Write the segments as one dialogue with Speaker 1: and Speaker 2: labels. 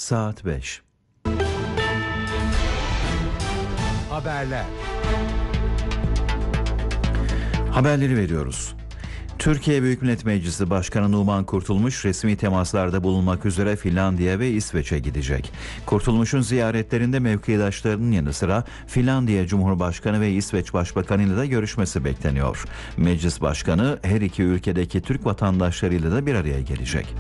Speaker 1: saat 5.
Speaker 2: Haberler.
Speaker 1: Haberleri veriyoruz. Türkiye Büyük Millet Meclisi Başkanı Numan Kurtulmuş resmi temaslarda bulunmak üzere Finlandiya ve İsveç'e gidecek. Kurtulmuş'un ziyaretlerinde mevkidaşlarının yanı sıra Finlandiya Cumhurbaşkanı ve İsveç Başbakanı ile de görüşmesi bekleniyor. Meclis Başkanı her iki ülkedeki Türk vatandaşlarıyla da bir araya gelecek.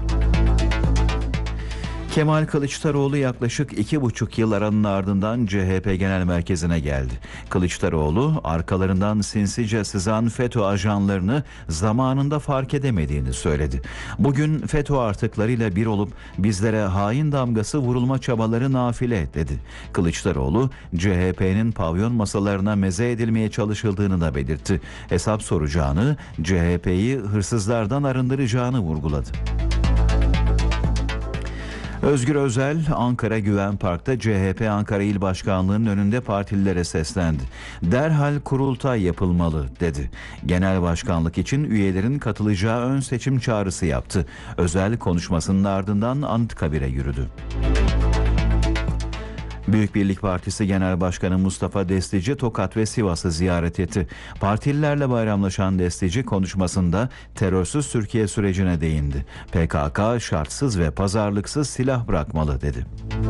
Speaker 1: Kemal Kılıçdaroğlu yaklaşık 2,5 yıl aranın ardından CHP Genel Merkezi'ne geldi. Kılıçdaroğlu arkalarından sinsice sızan FETÖ ajanlarını zamanında fark edemediğini söyledi. Bugün FETÖ artıklarıyla bir olup bizlere hain damgası vurulma çabaları nafile dedi. Kılıçdaroğlu CHP'nin pavyon masalarına meze edilmeye çalışıldığını da belirtti. Hesap soracağını, CHP'yi hırsızlardan arındıracağını vurguladı. Özgür Özel, Ankara Güven Park'ta CHP Ankara İl Başkanlığı'nın önünde partililere seslendi. Derhal kurultay yapılmalı dedi. Genel başkanlık için üyelerin katılacağı ön seçim çağrısı yaptı. Özel konuşmasının ardından Anıtkabir'e yürüdü. Büyük Birlik Partisi Genel Başkanı Mustafa Destici Tokat ve Sivas'ı ziyaret etti. Partililerle bayramlaşan Destici konuşmasında terörsüz Türkiye sürecine değindi. PKK şartsız ve pazarlıksız silah bırakmalı dedi.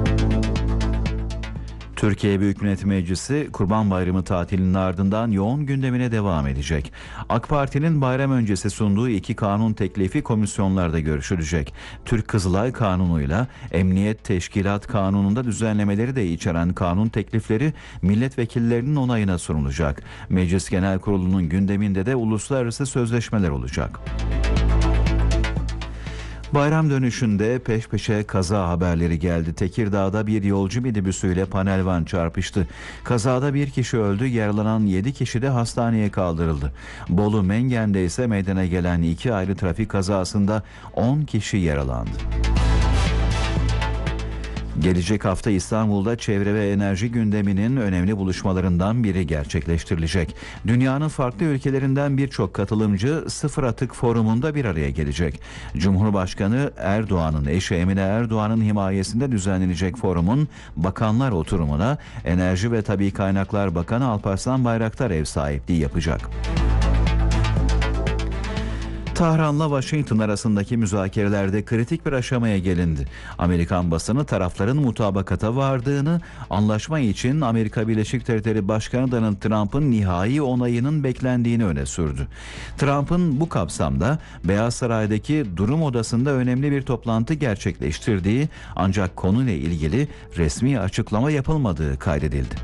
Speaker 1: Türkiye Büyük Millet Meclisi Kurban Bayramı tatilinin ardından yoğun gündemine devam edecek. AK Parti'nin bayram öncesi sunduğu 2 kanun teklifi komisyonlarda görüşülecek. Türk Kızılay Kanunu'yla Emniyet Teşkilat Kanunu'nda düzenlemeleri de içeren kanun teklifleri milletvekillerinin onayına sunulacak. Meclis Genel Kurulu'nun gündeminde de uluslararası sözleşmeler olacak. Bayram dönüşünde peş peşe kaza haberleri geldi. Tekirdağ'da bir yolcu minibüsüyle panel van çarpıştı. Kazada bir kişi öldü, yaralanan 7 kişi de hastaneye kaldırıldı. Bolu Mengen'de ise meydana gelen 2 ayrı trafik kazasında 10 kişi yaralandı. Gelecek hafta İstanbul'da çevre ve enerji gündeminin önemli buluşmalarından biri gerçekleştirilecek. Dünyanın farklı ülkelerinden birçok katılımcı Sıfır Atık Forumu'nda bir araya gelecek. Cumhurbaşkanı Erdoğan'ın eşi Emine Erdoğan'ın himayesinde düzenlenecek forumun bakanlar oturumuna Enerji ve Tabii Kaynaklar Bakanı Alparslan Bayraktar ev sahipliği yapacak. Tahran'la Washington arasındaki müzakerelerde kritik bir aşamaya gelindi. Amerikan basını tarafların mutabakata vardığını, anlaşma için Amerika Birleşik Devletleri Başkanı Donald Trump'ın nihai onayının beklendiğini öne sürdü. Trump'ın bu kapsamda Beyaz Saray'daki durum odasında önemli bir toplantı gerçekleştirdiği ancak konuyla ilgili resmi açıklama yapılmadığı kaydedildi.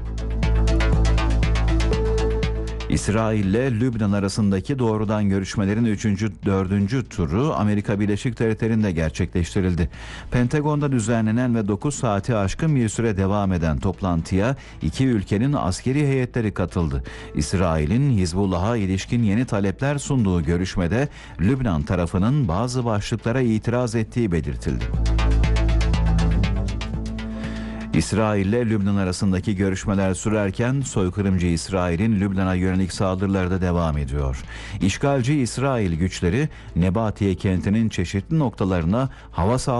Speaker 1: İsrail ile Lübnan arasındaki doğrudan görüşmelerin 3. 4. turu Amerika Birleşik Devletleri'nde gerçekleştirildi. Pentagon'da düzenlenen ve 9 saati aşkın bir süre devam eden toplantıya 2 ülkenin askeri heyetleri katıldı. İsrail'in Hizbullah'a ilişkin yeni talepler sunduğu görüşmede Lübnan tarafının bazı başlıklara itiraz ettiği belirtildi. İsrail ile Lübnan arasındaki görüşmeler sürerken soykırımcı İsrail'in Lübnan'a yönelik saldırıları da devam ediyor. İşgalci İsrail güçleri Nebatiye kentinin çeşitli noktalarına hava saldırıları